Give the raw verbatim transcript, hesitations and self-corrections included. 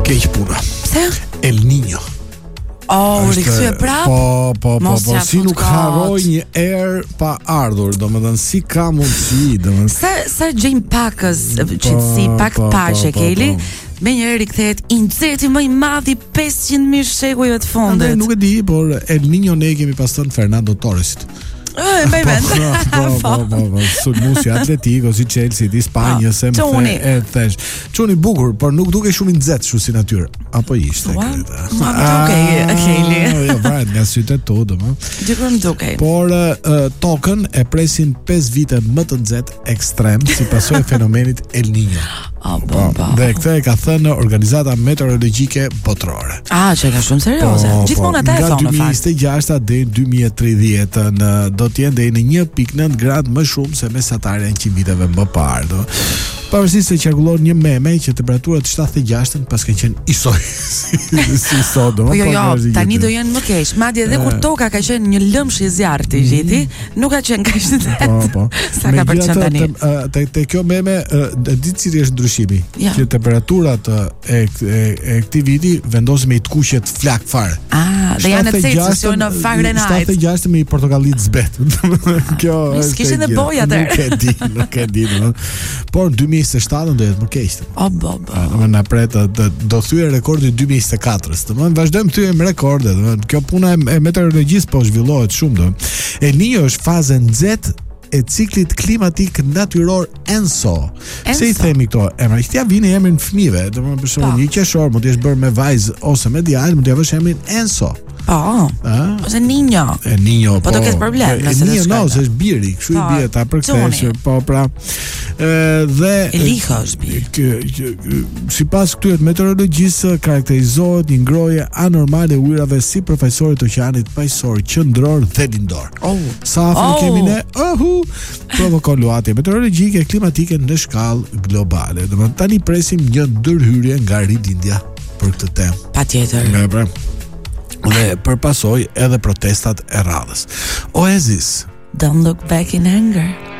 keq puna. Pse? El Niño. Oh, rikthye prap? Po, po, po, Mos po, ja si fut nuk kot. harroj një erë pa ardhur, domethënë si ka mundësi, domethënë. Sa sa gjejm pakës qetësi, pak po, paqe po, Keli. po. Me njëherë rikthehet i nxehti më i madh i pesëqind mijë shekujve të fundit. Andaj nuk e di, por El Niño ne kemi pas thënë Fernando Torresit. E mbaj mend. Po, po, po, po, sulmuesi Atletico, si Chelsea, di Spanjë, se më the, e thesh. Çuni bukur, por nuk duke shumë i nxehtë kështu si natyrë. Apo ishte këtë. Ma dukej, Keli. Jo, varet nga sytë tu, domo. Dikur më dukej. Por uh, tokën e presin pesë vite më të nxehtë ekstrem si pasojë e fenomenit El Niño. Oh, po, po. Dhe këtë e ka thënë Organizata Meteorologjike Botërore. Ah, që ka shumë serioze. Gjithmonë ata e thonë në fakt. Nga dy mijë e njëzet e gjashta deri në dy mijë e tridhjetë në do të jenë deri në një pikë nëntë gradë më shumë se mesatarja e njëqind viteve më parë. Pavarësisht se qarkullon një meme që temperaturat shtatëdhjetë e gjashtë pas kanë qenë isoj si sot. Po jo, jo, tani do jenë më keq. Madje edhe kur toka ka qenë një lëmsh i zjarrt i gjeti, nuk ka qenë kaq të Po, po. Sa ka për qenë tani. Te te kjo meme di cili është ndryshimi. Ja. Që temperaturat e e, e këtij viti vendosen me i të kuqet flak fare. Ah, dhe janë të Celsius jo në Fahrenheit. shtatëdhjetë e gjashtë me i portokallit zbet. Kjo është. S'kishin dhe boj atëherë. Nuk e di, nuk e di. Por dy mijë e njëzet e shtatën do jetë më keq. O bo bo. Domethënë na pret do thyej rekordin dy mijë e njëzet e katërës. Domethënë vazhdojmë thyejmë rekorde. Domethënë kjo puna e meteorologjisë po zhvillohet shumë do. El Niño është fazë nxehtë e ciklit klimatik natyror ENSO. Se i themi këto emra? Këtia vini emrin fëmijëve, domethënë për shembull një qeshor mund të jesh bërë me vajzë ose me djalë, mund të vësh emrin ENSO. Po. Ose Niño. E Niño, po. Po do ketë problem nëse Niño no, se është biri, kështu i bie ta përkthesh, po pra. Ë dhe Eliha është biri. Sipas këtyre meteorologjisë karakterizohet një ngrohje anormale e ujrave si përfaqësorë të oqeanit paqësor, qendror dhe lindor. Oh. Sa afër oh. kemi ne, ahu, provokon luatje meteorologjike klimatike në shkallë globale. Domethënë tani presim një ndërhyrje nga rilindja për këtë temë. Patjetër. Nga pra. Dhe përpasoj edhe protestat e radhës. Oasis. Don't look back in anger.